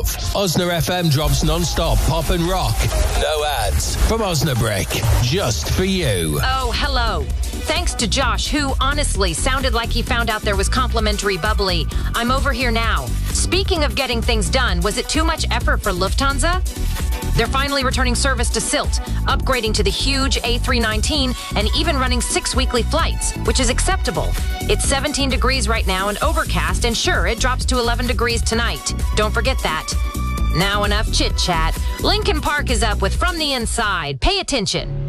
of. Osna FM drops non-stop pop and rock. No ads. From Osnabrick. Just for you. Oh, hello. Thanks to Josh, who honestly sounded like he found out there was complimentary bubbly. I'm over here now. Speaking of getting things done, was it too much effort for Lufthansa? They're finally returning service to Sylt, upgrading to the huge A319 and even running 6 weekly flights, which is acceptable. It's 17 degrees right now and overcast, and sure, it drops to 11 degrees tonight. Don't forget that. Now enough chit-chat. Linkin Park is up with From the Inside. Pay attention.